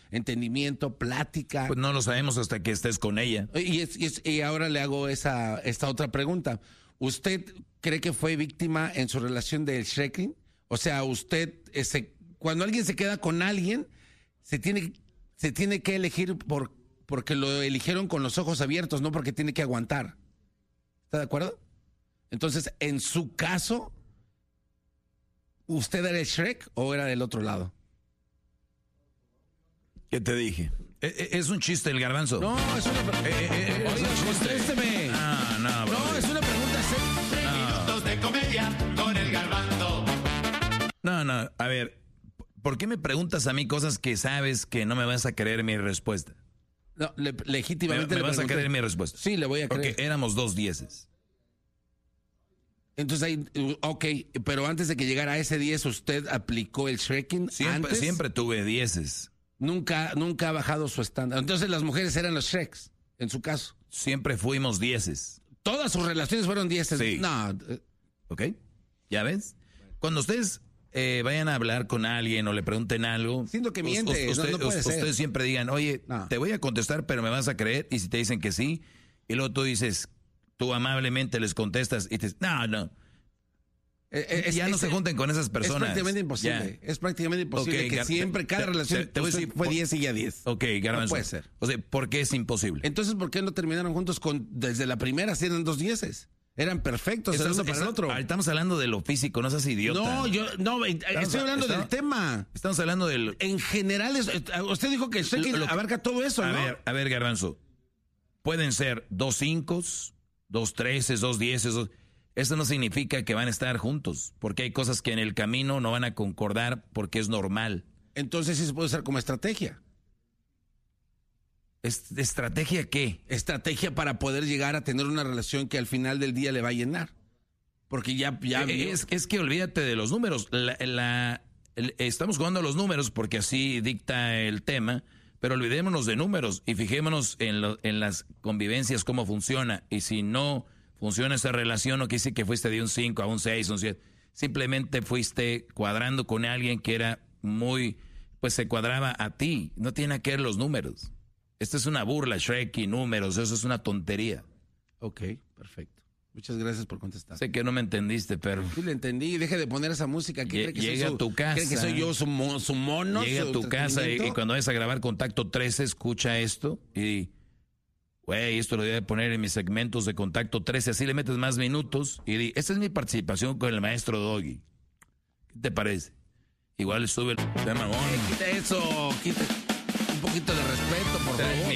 entendimiento, plática. Pues no lo sabemos hasta que estés con ella. Y ahora le hago esta otra pregunta. ¿Usted cree que fue víctima en su relación del Shreking? O sea, usted, cuando alguien se queda con alguien, se tiene que elegir porque lo eligieron con los ojos abiertos, no porque tiene que aguantar. ¿Está de acuerdo? Entonces, en su caso, ¿usted era el Shrek o era del otro lado? ¿Qué te dije? ¿Es un chiste el garbanzo? No, es una pregunta. Oiga, contésteme. No, es una pregunta seria. Minutos de comedia con el garbanzo. No, a ver, ¿por qué me preguntas a mí cosas que sabes que no me vas a creer mi respuesta? No, legítimamente ¿Me vas a creer mi respuesta? Sí, le voy a creer. Porque éramos 2 10. Entonces ahí, ok, pero antes de que llegara a ese 10, ¿usted aplicó el Shreking antes? Siempre tuve 10. Nunca ha bajado su estándar. Entonces las mujeres eran los Shreks, en su caso. Siempre fuimos 10. Todas sus relaciones fueron 10. Sí. No. ¿Ok? ¿Ya ves? Cuando ustedes vayan a hablar con alguien o le pregunten algo, siento que miente, no puede ser. Ustedes siempre digan, oye, te voy a contestar, pero me vas a creer. Y si te dicen que sí, y luego tú amablemente les contestas y te dices, no. No se junten con esas personas. Es prácticamente imposible. Es prácticamente imposible que siempre cada relación fue 10 y ya 10. Ok, garbanzo. No puede ser. O sea, ¿por qué es imposible? Entonces, ¿por qué no terminaron juntos desde la primera? Si eran 2 10. Eran perfectos el uno para el otro. Estamos hablando de lo físico, no seas idiota. Estoy hablando del tema. Estamos hablando del... En general, usted dijo que el Shreking abarca todo eso, ¿no? A ver, garbanzo. Pueden ser 2 5, 2 13, 2 10. Eso no significa que van a estar juntos, porque hay cosas que en el camino no van a concordar porque es normal. Entonces sí se puede usar como estrategia. ¿Estrategia qué? Estrategia para poder llegar a tener una relación que al final del día le va a llenar. Porque ya es que olvídate de los números. Estamos jugando a los números porque así dicta el tema, pero olvidémonos de números y fijémonos en las convivencias, cómo funciona. Y si no funciona esa relación, no quiere decir que fuiste de un 5 a un 6, un 7. Simplemente fuiste cuadrando con alguien que era pues se cuadraba a ti. No tiene nada que ver los números. Esta es una burla, Shrek y números, eso es una tontería. Ok, perfecto. Muchas gracias por contestar. Sé que no me entendiste, pero... Sí, le entendí. Deje de poner esa música. Llega a tu casa. ¿Cree que soy yo su mono? Llega a tu casa y cuando vayas a grabar Contacto 13, escucha esto y... Güey, esto lo voy a poner en mis segmentos de Contacto 13, así le metes más minutos y di, esta es mi participación con el maestro Doggy. ¿Qué te parece? Igual le sube el tema. Quita eso, quita un poquito de respeto, por favor.